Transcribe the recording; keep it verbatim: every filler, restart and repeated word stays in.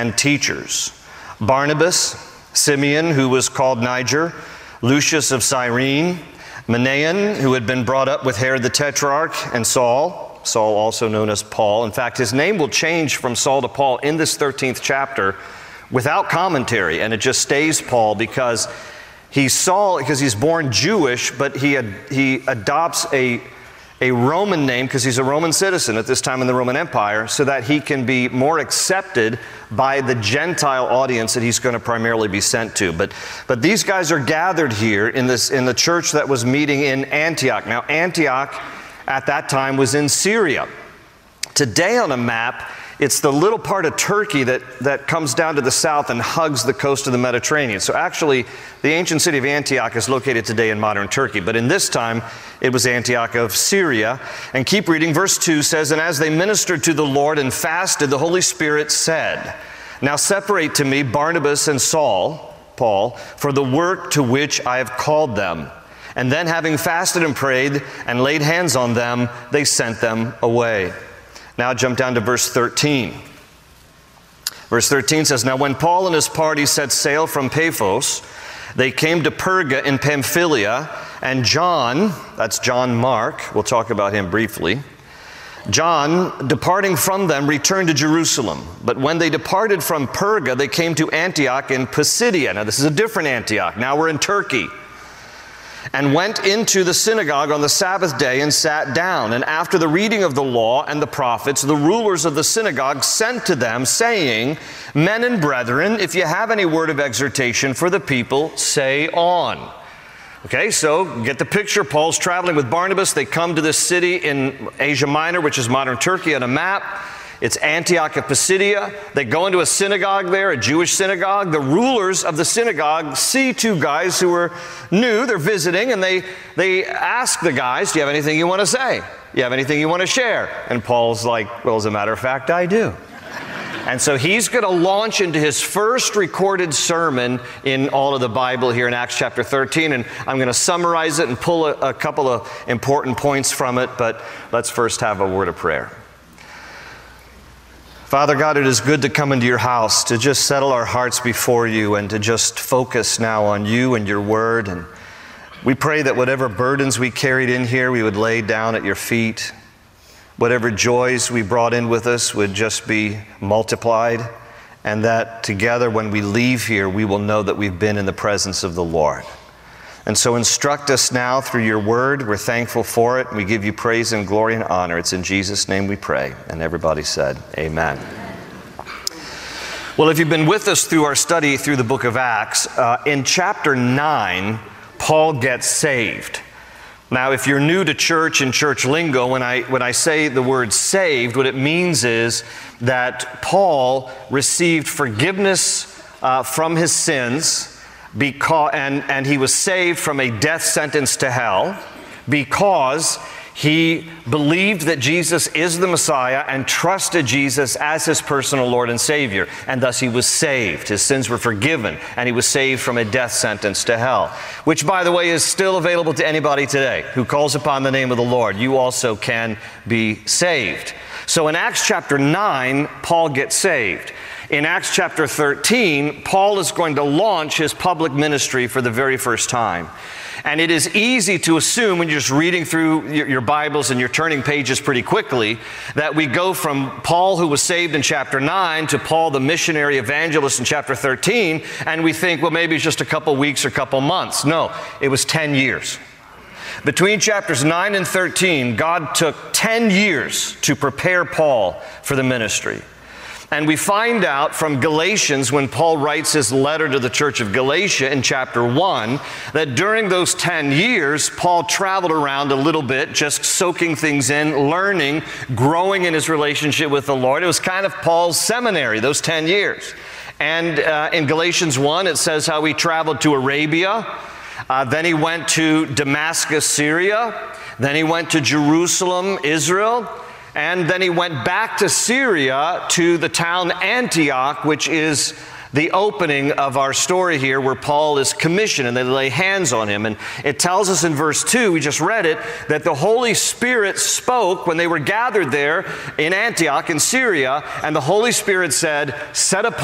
and teachers. Barnabas, Simeon, who was called Niger, Lucius of Cyrene, Manaen, who had been brought up with Herod the Tetrarch, and Saul, Saul also known as Paul. In fact, his name will change from Saul to Paul in this thirteenth chapter without commentary, and it just stays Paul because he's Saul because he's born Jewish, but he ad, he adopts a a Roman name because he's a Roman citizen at this time in the Roman Empire, so that he can be more accepted by the Gentile audience that he's going to primarily be sent to. But but these guys are gathered here in this in the church that was meeting in Antioch. Now, Antioch at that time was in Syria. Today on a map, it's the little part of Turkey that, that comes down to the south and hugs the coast of the Mediterranean. So actually, the ancient city of Antioch is located today in modern Turkey. But in this time, it was Antioch of Syria. And keep reading. Verse two says, "And as they ministered to the Lord and fasted, the Holy Spirit said, 'Now separate to me Barnabas and Saul,'" Paul, "'for the work to which I have called them.' And then having fasted and prayed and laid hands on them, they sent them away." Now jump down to verse thirteen. Verse thirteen says, "Now when Paul and his party set sail from Paphos, they came to Perga in Pamphylia, and John," that's John Mark, we'll talk about him briefly, "John, departing from them, returned to Jerusalem. But when they departed from Perga, they came to Antioch in Pisidia." Now this is a different Antioch. Now we're in Turkey. "And went into the synagogue on the Sabbath day and sat down. And after the reading of the law and the prophets, the rulers of the synagogue sent to them, saying, 'Men and brethren, if you have any word of exhortation for the people, say on.'" Okay, so get the picture. Paul's traveling with Barnabas. They come to this city in Asia Minor, which is modern Turkey on a map. It's Antioch of Pisidia. They go into a synagogue there, a Jewish synagogue. The rulers of the synagogue see two guys who are new. They're visiting, and they, they ask the guys, "Do you have anything you want to say? Do you have anything you want to share?" And Paul's like, "Well, as a matter of fact, I do." And so he's going to launch into his first recorded sermon in all of the Bible here in Acts chapter thirteen. And I'm going to summarize it and pull a, a couple of important points from it. But let's first have a word of prayer. Father God, it is good to come into your house, to just settle our hearts before you and to just focus now on you and your word. And we pray that whatever burdens we carried in here, we would lay down at your feet. Whatever joys we brought in with us would just be multiplied. And that together when we leave here, we will know that we've been in the presence of the Lord. And so instruct us now through your word. We're thankful for it. We give you praise and glory and honor. It's in Jesus' name we pray. And everybody said, amen. Well, if you've been with us through our study through the book of Acts, uh, in chapter nine, Paul gets saved. Now, if you're new to church and church lingo, when I, when I say the word saved, what it means is that Paul received forgiveness uh, from his sins, Because, and, and he was saved from a death sentence to hell because he believed that Jesus is the Messiah and trusted Jesus as his personal Lord and Savior. And thus he was saved. His sins were forgiven, and he was saved from a death sentence to hell. Which, by the way, is still available to anybody today who calls upon the name of the Lord. You also can be saved. So in Acts chapter nine, Paul gets saved. In Acts chapter thirteen, Paul is going to launch his public ministry for the very first time. And it is easy to assume when you're just reading through your, your Bibles and you're turning pages pretty quickly that we go from Paul, who was saved in chapter nine, to Paul, the missionary evangelist, in chapter thirteen, and we think, well, maybe it's just a couple weeks or a couple months. No, it was ten years. Between chapters nine and thirteen, God took ten years to prepare Paul for the ministry. And we find out from Galatians, when Paul writes his letter to the church of Galatia in chapter one, that during those ten years, Paul traveled around a little bit, just soaking things in, learning, growing in his relationship with the Lord. It was kind of Paul's seminary, those ten years. And uh, in Galatians one, it says how he traveled to Arabia. Uh, then he went to Damascus, Syria. Then he went to Jerusalem, Israel. And then he went back to Syria, to the town Antioch, which is the opening of our story here, where Paul is commissioned and they lay hands on him. And it tells us in verse two, we just read it, that the Holy Spirit spoke when they were gathered there in Antioch in Syria, and the Holy Spirit said, "Set apart